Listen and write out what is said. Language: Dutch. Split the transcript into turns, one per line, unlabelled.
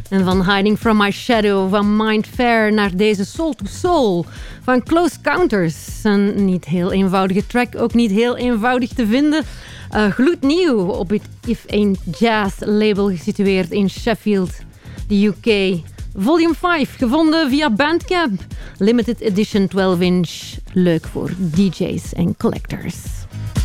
En van Hiding From My Shadow, van Mind Fair naar deze Soul to Soul van Close Counters. Een niet heel eenvoudige track, ook niet heel eenvoudig te vinden. Gloednieuw op het If Ain't Jazz label gesitueerd in Sheffield, de UK. Volume 5, gevonden via Bandcamp. Limited edition 12-inch, leuk voor DJ's en collectors.